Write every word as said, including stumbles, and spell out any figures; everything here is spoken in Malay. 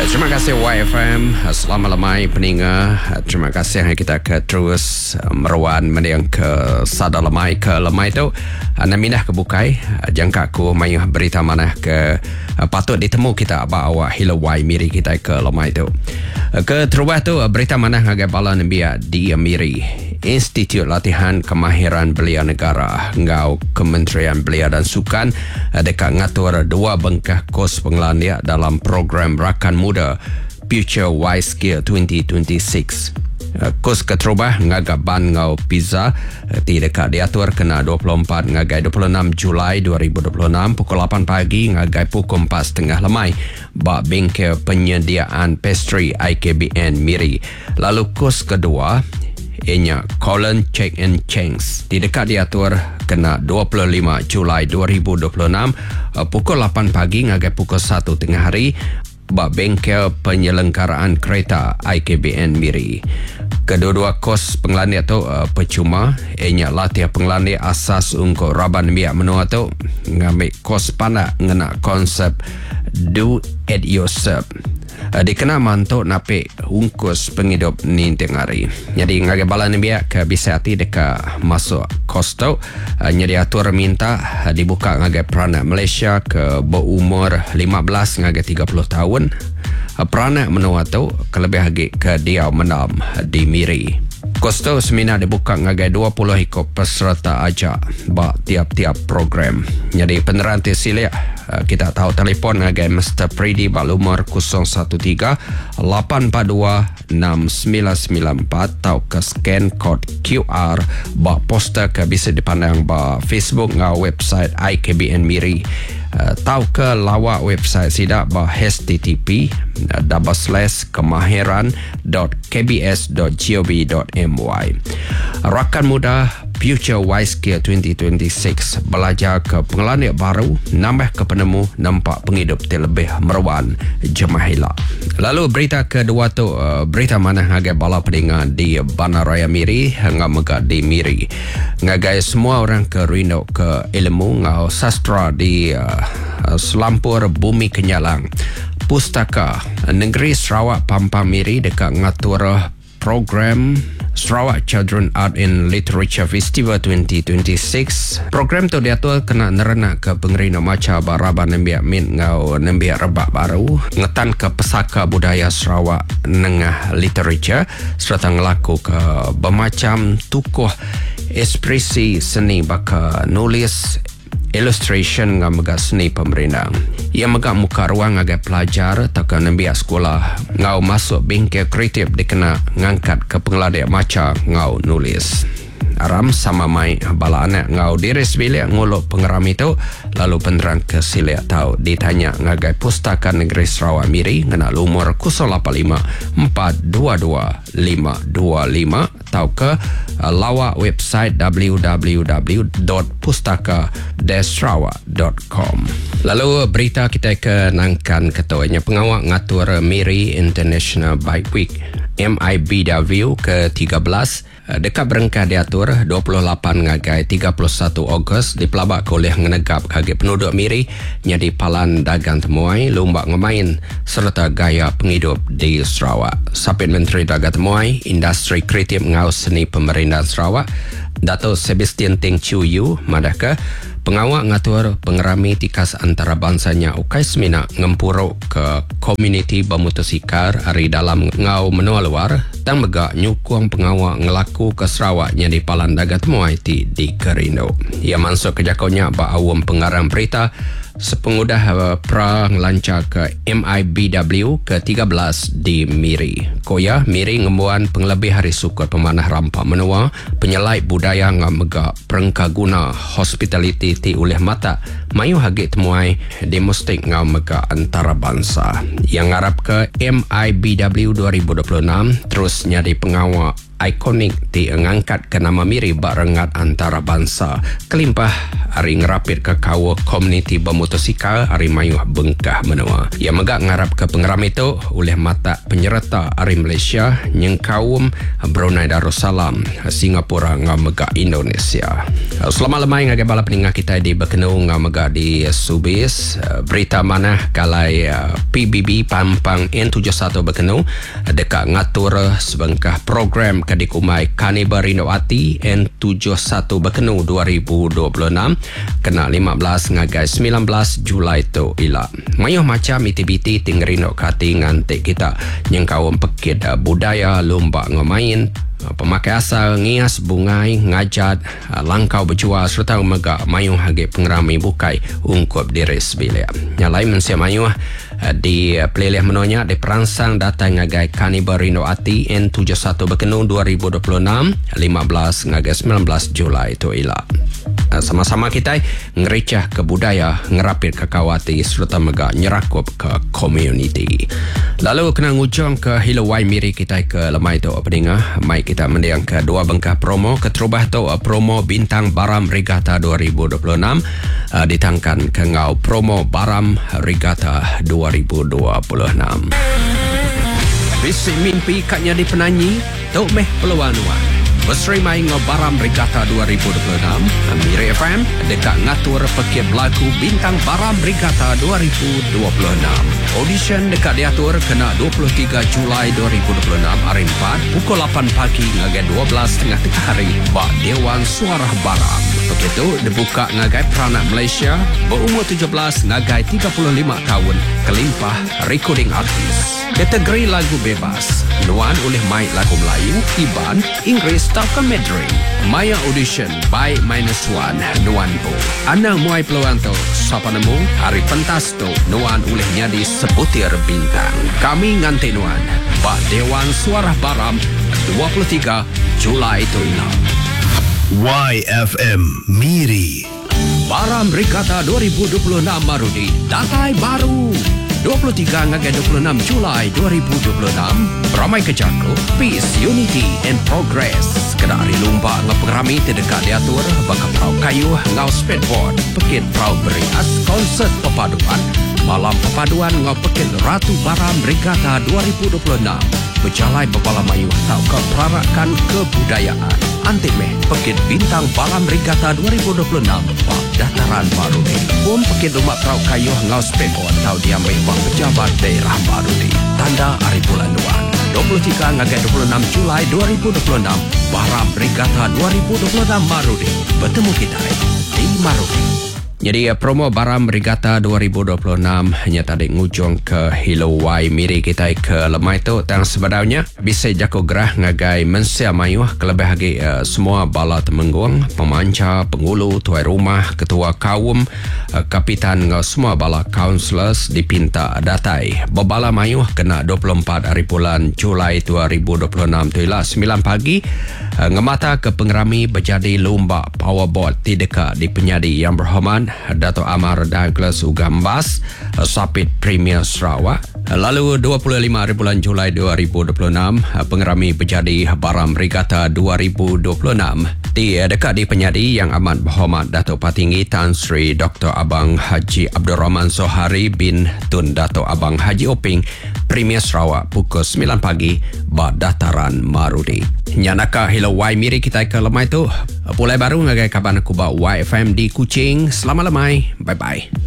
Terima kasih Y F M. Selamat lemai peninga. Terima kasih kita ke terus meruan meniang ke sada lemai ke lemai tu. Naminah ke bukai. Jangka aku mayu berita mana ke patut ditemu kita apa awak hilawai miri kita ke lemai tu. Ke terubah tu berita mana ngagai bala nambia di miri. Institut Latihan Kemahiran Belia Negara ngau Kementerian Belia dan Sukan dekat ngatur dua bengkah kos pengelan dalam program Rakan Muda Future Wise Skill twenty twenty-six. Kos keterubah ngagak ban ngau pizza di dekat diatur kena dua puluh empat ngagai dua puluh enam Julai dua ribu dua puluh enam pukul lapan pagi ngagai pukul empat tiga puluh lemai bak bengkel penyediaan pastry I K B N Miri. Lalu kos kedua ianya Colin Check and Changs di dekat diatur kena dua puluh lima Julai dua ribu dua puluh enam pukul lapan pagi ngagai pukul satu tengah hari bak bengkel penyelenggaraan kereta I K B N Miri. Kedua-dua kos pengelandia tu uh, percuma. Ianya latihan pengelandia asas untuk raban biak menua tu ngambil kos panak ngena konsep do it yourself. Uh, dikena mantuk napik ungkus penghidup ni tengah hari. Jadi ngagai balan biak ke bisa hati dekat masuk kos tu. Uh, nyari atur minta uh, dibuka ngagai peranak Malaysia ke berumur lima belas ngagai tiga puluh tahun. Peranak menua tu kelebih lagi ke dia menam di Miri. Kos tu seminar dibuka ngagai dua puluh ekor peserta ajak bak tiap-tiap program. Jadi peneran tersilih kita tahu telefon ngagai Mister Pridi bak lumur kosong satu tiga lapan empat dua enam sembilan sembilan empat atau ke scan kod Q R bak poster ke bisa dipandang bak Facebook ngau website I K B N Miri. Uh, tahu ke lawak website sidak bah H T T P double slash kemahiran dot k b s dot gov dot m y. Rakan Muda Future Wise Skill twenty twenty-six belajar ke pengelan baru, nambah ke penemu, nampak penghidup terlebih meruan jemaah hilak. Lalu berita kedua tu uh, berita mana ngagai bala pedingan di Bandaraya Miri hingga megak di Miri. Ngagai semua orang ke rindu ke ilmu ngau sastra di uh, Selampur Bumi Kenyalang. Pustaka Negeri Sarawak Pampang Miri dekat ngatur program Sarawak Children Art and Literature Festival twenty twenty-six. Program tu diatur kena nerenak ke pengerina maca baraba nembiak min ngau nembiak rebak baru ngetan ke pesaka budaya Sarawak nengah literature serta ngelaku ke bermacam tukuh ekspresi seni baka nulis illustration ngam megak seni pemerintah. Ia megak muka ruang agak pelajar tak nembiak sekolah ngau masuk bengkel kreatif dikena ngangkat ke pengeladak maca ngau nulis. Aram sama mai bala anak ngau diris bilik nguluk pengeram itu lalu peneran ke silik tahu ditanya ngagai Pustaka Negeri Sarawak Miri ngena lumur kosong lapan lima empat dua dua lima dua lima atau ke uh, lawak website w w w dot pustaka dash sarawak dot com. Lalu berita kita ke nangkan ketuanya pengawal ngatur Miri International Bike Week M I B W ke tiga belas dekat berengkah diatur dua puluh lapan ngagai tiga puluh satu Ogos dipelabak oleh ngenegap kaki penduduk Miri nyadi palan dagang temuai lomba ngemain serta gaya penghidup di Sarawak. Sapit Menteri Dagang Temuai Industri Kreatif ngau seni pemerintah Sarawak Dato' Sebastian Teng Chiu Yu madaka pengawal ngatur pengerami tikas antarabangsanya ukai semina ngempuruk ke komuniti bermotosikar hari dalam ngau menua luar dan megak nyukung pengawal ngelaku ke Sarawaknya di Palan Dagat Temuai di Kerindo. Ia masuk ke jakonya ba awam pengarang berita sepengudah uh, pra ngelancar ke M I B W ke tiga belas di Miri. Koya Miri ngembuan penglebih hari sukut pemanah rampak menua penyelai budaya ngamega perengka guna hospitality ti oleh mata mayu hagi temuai demostik ngamega antarabangsa yang ngarap ke M I B W dua ribu dua puluh enam terus nyari pengawal ikonik di ngangkat ke nama miri barengat antara bangsa kelimpah hari ngerapit ke kawa komuniti bermotosikal hari mayuh bengkah menua. Ia megak ngarap ke pengeram itu oleh mata penyerta hari Malaysia nyengkawum Brunei Darussalam Singapura ngah megak Indonesia. Selamat lemai ngagai bala peningah kita di berkenu ngah megak di Subis. Berita mana kalai P B B Pampang N tujuh puluh satu berkenu dekat ngatur sebengkah program kadikumai Kanibar Inoati N tujuh puluh satu berkenu dua ribu dua puluh enam kena lima belas ngagai sembilan belas Julai tu ila. Mayuh macam iti-biti tinggerino kati ngantik kita nyengkawam pekit budaya lomba ngomain pemakai asal ngias bungai ngajat langkau berjual serta megak mayuh hagi pengerami bukai ungkup diri sebilik. Yang lain mensia mayuh di pelilih menunya diperangsang datang ngagai Kanibar Inoati N tujuh puluh satu berkenu dua ribu dua puluh enam lima belas ngagai sembilan belas Julai itu ila. Sama-sama kita ngericah ke budaya, ngerapit ke kawati serta megak nyerakup ke komuniti. Lalu kena ngujung ke hilawai miri kita ke lemai tu peningah. Mai kita mendiang ke dua bengkah promo keterubah tu promo Bintang Baram Regatta dua ribu dua puluh enam uh, ditangkan ke ngau promo Baram Regatta dua ribu dua puluh enam. Bisik mimpi katnya di penanyi tu meh peluan-luan. Berserimai ngau Baram Regatta dua ribu dua puluh enam Miri F M dekat ngatur pekir berlaku Bintang Baram Regatta dua ribu dua puluh enam. Audition dekat diatur kena dua puluh tiga Julai dua ribu dua puluh enam hari empat pukul lapan pagi ngagai dua belas tengah tengah hari bak Dewan Suara Baram. Begitu dibuka ngagai peranak Malaysia berumur tujuh belas ngagai tiga puluh lima tahun kelimpah recording artis. Kategori lagu bebas nuan oleh mic lagu Melayu, Iban, Inggeris atau Mandarin. Maya audition by minus one nuan po. Anang muai peluang tu siapa nemu hari pentas tu nuan oleh nyadi sebutir bintang. Kami nganti nuan bak Dewan Suara Baram dua puluh tiga Julai itu ina. Y F M Miri Baram Regatta dua ribu dua puluh enam Marudi datai baru dua puluh tiga ngagai dua puluh enam Julai dua ribu dua puluh enam Ramai Kejarku Peace, Unity and Progress kena hari lomba ngau pengerami terdekat diatur baka perahu kayu ngau speedboard pekit perahu berias konsert pepaduan malam pepaduan ngau pekit Ratu Baram Regatta dua ribu dua puluh enam berjalai bebala mayu tau ke perarakan kebudayaan antik meh pekit Bintang Baram Regatta dua ribu dua puluh enam bak dataran baru ni pun pekit rumah perahu kayu ngau speedboard tau diambil bak pejabat daerah baru ni tanda hari bulan duan dua puluh tiga ngagai dua puluh enam Julai dua ribu dua puluh enam Baram Regatta dua ribu dua puluh enam Marudi bertemu kita di Marudi. Jadi promo Baram Regatta dua ribu dua puluh enam hanya tadi ngujung ke hilawai miri kita ke lemai tu dan sebenarnya bisa jago gerah ngagai mensia mayuh kelebih lagi uh, semua bala temenggung pemanca pengulu tuai rumah ketua kaum uh, kapitan uh, semua bala councillors dipinta datai bebala mayuh kena dua puluh empat hari bulan Julai dua ribu dua puluh enam tu ialah sembilan pagi uh, ngemata ke pengerami berjadi lomba powerboard di dekat di penyadi yang berhormat Dato' Amar Douglas Ugambas Sapit Premier Sarawak. Lalu dua puluh lima hari bulan Julai dua ribu dua puluh enam pengerami berjadi Baram Regatta dua ribu dua puluh enam di dekat di penyadi yang amat berhormat Dato' Patinggi Tan Sri Doktor Abang Haji Abdul Rahman Sohari bin Tun Dato' Abang Haji Oping Premier Sarawak pukul sembilan pagi bak dataran Marudi. Nyanaka hilawai miri kita ke lemai tu. Pulai baru ngagai kaban aku bak Y F M di Kuching. Selamat lemai. Bye-bye.